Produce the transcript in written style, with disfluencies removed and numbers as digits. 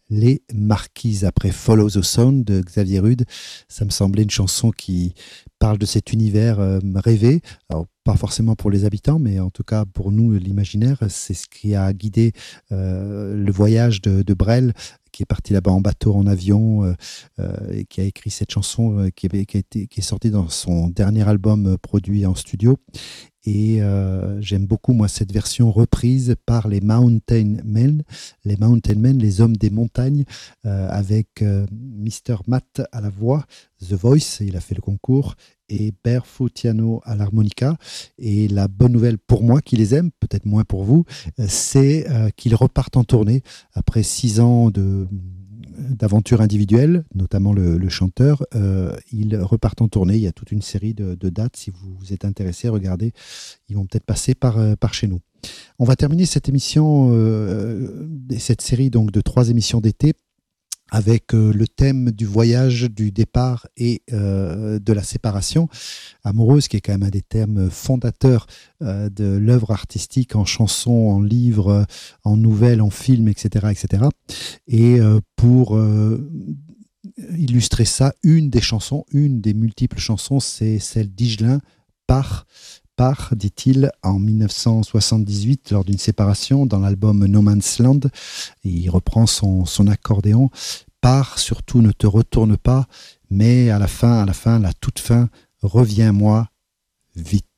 Les Marquises, après Follow the Sound de Xavier Rude. Ça me semblait une chanson qui parle de cet univers rêvé. Alors, pas forcément pour les habitants, mais en tout cas pour nous, l'imaginaire. C'est ce qui a guidé le voyage de Brel, qui est parti là-bas en bateau, en avion, et qui a écrit cette chanson qui est sortie dans son dernier album produit en studio. Et j'aime beaucoup, moi, cette version reprise par les Mountain Men, les hommes des montagnes, avec Mr. Matt à la voix, The Voice, il a fait le concours, et Barefootiano à l'harmonica. Et la bonne nouvelle pour moi, qui les aime, peut-être moins pour vous, c'est qu'ils repartent en tournée après 6 ans d'aventure individuelle, notamment le chanteur. Ils repartent en tournée. Il y a toute une série de dates. Si vous êtes intéressé, regardez, ils vont peut-être passer par chez nous. On va terminer cette émission, cette série donc de 3 émissions d'été, avec le thème du voyage, du départ et de la séparation amoureuse, qui est quand même un des thèmes fondateurs de l'œuvre artistique, en chanson, en livre, en nouvelle, en film, etc. etc. Et pour illustrer ça, une des multiples chansons, c'est celle d'Higelin, dit-il, en 1978, lors d'une séparation, dans l'album No Man's Land. Et il reprend son accordéon. Pars, surtout ne te retourne pas, mais à la toute fin, reviens-moi vite.